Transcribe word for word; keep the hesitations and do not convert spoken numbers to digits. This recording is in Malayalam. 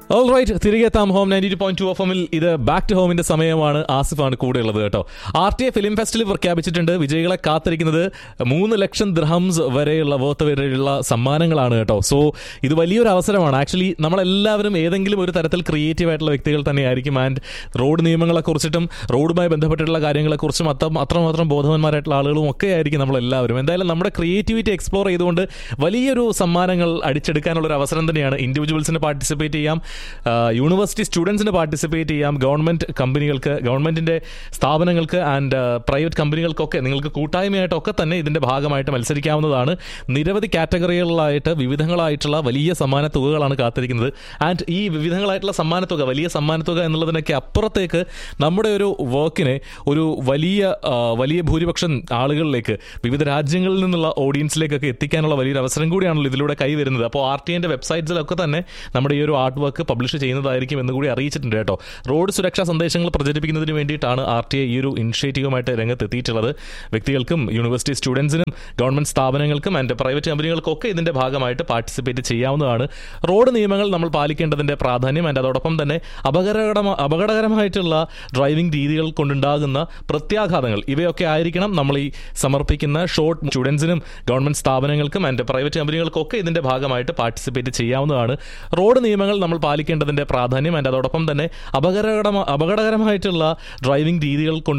ഓൾറൈറ്റ്, തിരികെ എത്താം home ninety two point two F എമ്മിൽ. ഇത് ബാക്ക് ടു ഹോമിന്റെ സമയമാണ്. ആസിഫാണ് കൂടെയുള്ളത് കേട്ടോ. R T A film festival പ്രഖ്യാപിച്ചിട്ടുണ്ട്. വിജയികളെ കാത്തിരിക്കുന്നത് മൂന്ന് ലക്ഷം ദിർഹംസ് വരെയുള്ള വർത്ത് വരെയുള്ള സമ്മാനങ്ങളാണ് കേട്ടോ. സോ ഇത് വലിയൊരു അവസരമാണ്. ആക്ച്വലി നമ്മളെല്ലാവരും ഏതെങ്കിലും ഒരു തരത്തിൽ ക്രിയേറ്റീവ് ആയിട്ടുള്ള വ്യക്തികൾ തന്നെയായിരിക്കും. ആൻഡ് റോഡ് നിയമങ്ങളെക്കുറിച്ചിട്ടും റോഡുമായി ബന്ധപ്പെട്ടിട്ടുള്ള കാര്യങ്ങളെക്കുറിച്ചും അത്ര അത്രമാത്രം ബോധവാന്മാരായിട്ടുള്ള ആളുകളും ഒക്കെ ആയിരിക്കും നമ്മളെല്ലാവരും. എന്തായാലും നമ്മുടെ ക്രിയേറ്റിവിറ്റി എക്സ്പ്ലോർ ചെയ്തുകൊണ്ട് വലിയൊരു സമ്മാനങ്ങൾ അടിച്ചെടുക്കാനുള്ളൊരു അവസരം തന്നെയാണ്. ഇൻഡിവിജ്വൽസിന് പാർട്ടിസിപ്പേറ്റ് ചെയ്യാം, യൂണിവേഴ്സിറ്റി സ്റ്റുഡൻസിന് പാർട്ടിസിപ്പേറ്റ് ചെയ്യാം, ഗവൺമെൻറ് കമ്പനികൾക്ക്, ഗവൺമെൻറ്റിൻ്റെ സ്ഥാപനങ്ങൾക്ക് ആൻഡ് പ്രൈവറ്റ് കമ്പനികൾക്കൊക്കെ നിങ്ങൾക്ക് കൂട്ടായ്മയായിട്ടൊക്കെ തന്നെ ഇതിൻ്റെ ഭാഗമായിട്ട് മത്സരിക്കാവുന്നതാണ്. നിരവധി കാറ്റഗറികളിലായിട്ട് വിവിധങ്ങളായിട്ടുള്ള വലിയ സമ്മാന തുകകളാണ് കാത്തിരിക്കുന്നത്. ആൻഡ് ഈ വിവിധങ്ങളായിട്ടുള്ള സമ്മാനത്തുക, വലിയ സമ്മാനത്തുക എന്നുള്ളതിനൊക്കെ അപ്പുറത്തേക്ക് നമ്മുടെ ഒരു വർക്കിനെ ഒരു വലിയ വലിയ ഭൂരിപക്ഷം ആളുകളിലേക്ക്, വിവിധ രാജ്യങ്ങളിൽ നിന്നുള്ള ഓഡിയൻസിലേക്കൊക്കെ എത്തിക്കാനുള്ള വലിയൊരു അവസരം കൂടിയാണല്ലോ ഇതിലൂടെ കൈവരുന്നത്. അപ്പോൾ ആർ ടി എൻ്റെ വെബ്സൈറ്റ്സിലൊക്കെ തന്നെ നമ്മുടെ ഈ ഒരു ആർട്ട് വർക്ക് പബ്ലിഷ് ചെയ്യുന്നതായിരിക്കും എന്ന് കൂടി അറിയിച്ചിട്ടുണ്ട് കേട്ടോ. റോഡ് സുരക്ഷാ സന്ദേശങ്ങൾ പ്രചരിപ്പിക്കുന്നതിന് വേണ്ടിയിട്ടാണ് ആർ ടി ഐ ഈ ഒരു ഇനിഷ്യേറ്റീവുമായിട്ട് രംഗത്തെത്തിയിട്ടുള്ളത്. വ്യക്തികൾക്കും യൂണിവേഴ്സിറ്റി സ്റ്റുഡൻസിനും ഗവൺമെന്റ് സ്ഥാപനങ്ങൾക്കും ആൻഡ് പ്രൈവറ്റ് കമ്പനികൾക്കൊക്കെ ഇതിന്റെ ഭാഗമായിട്ട് പാർട്ടിസിപ്പേറ്റ് ചെയ്യാവുന്നതാണ്. റോഡ് നിയമങ്ങൾ നമ്മൾ പാലിക്കേണ്ടതിന്റെ പ്രാധാന്യം ആൻഡ് അതോടൊപ്പം തന്നെ അപകടകരമായ അപകടകരമായിട്ടുള്ള ഡ്രൈവിംഗ് രീതികൾ കൊണ്ടുണ്ടാകുന്ന പ്രത്യാഘാതങ്ങൾ, ഇവയൊക്കെ ആയിരിക്കണം നമ്മൾ ഈ സമർപ്പിക്കുന്ന ഷോർട്ട് സ്റ്റുഡൻസിനും ഗവൺമെന്റ് സ്ഥാപനങ്ങൾക്കും ആൻഡ് പ്രൈവറ്റ് കമ്പനികൾക്കൊക്കെ ഇതിന്റെ ഭാഗമായിട്ട് പാർട്ടിസിപ്പേറ്റ് ചെയ്യാവുന്നതാണ്. റോഡ് നിയമങ്ങൾ നമ്മൾ പാലിക്കേണ്ടതിന്റെ പ്രാധാന്യം ആൻഡ് അതോടൊപ്പം തന്നെ അപകടകരമായ അപകടകരമായിട്ടുള്ള ഡ്രൈവിംഗ് രീതികൾ